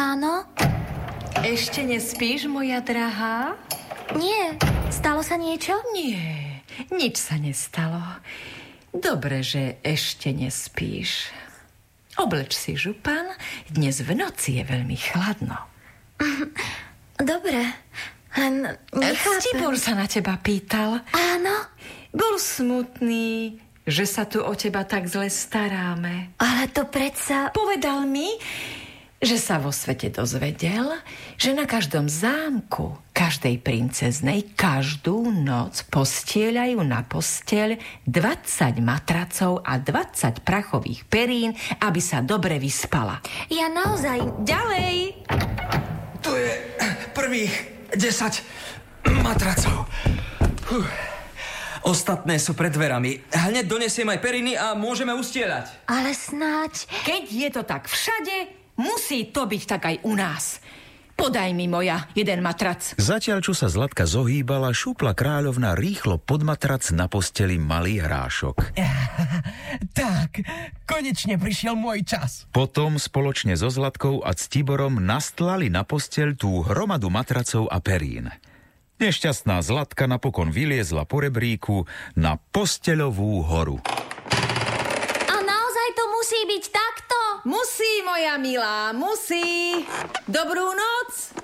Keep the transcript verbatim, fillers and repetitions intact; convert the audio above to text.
Áno? Ešte nespíš, moja drahá? Nie. Stalo sa niečo? Nie, nič sa nestalo. Dobre, že ešte nespíš. Obleč si župan, dnes v noci je veľmi chladno. Dobre, len nechápem. Stibor sa na teba pýtal. Áno? Bol smutný, že sa tu o teba tak zle staráme. Ale to predsa... Povedal mi, že sa vo svete dozvedel, že na každom zámku, každej princeznej, každú noc postieľajú na posteľ dvadsať matracov a dvadsať prachových perín, aby sa dobre vyspala. Ja naozaj... Ďalej! Tu je prvých desať matracov. Huh. Ostatné sú pred dverami. Hneď donesiem aj periny a môžeme ustieľať. Ale snáď... Keď je to tak všade, musí to byť tak aj u nás. Podaj mi, moja, jeden matrac. Zatiaľ, čo sa Zlatka zohýbala, šúpla kráľovna rýchlo pod matrac na posteli malý hrášok. Tak, konečne prišiel môj čas. Potom spoločne so Zlatkou a Ctiborom nastlali na posteľ tú hromadu matracov a perín. Nešťastná Zlatka napokon vyliezla po rebríku na posteľovú horu. A naozaj to musí byť takto? Musí, moja milá, musí. Dobrú noc.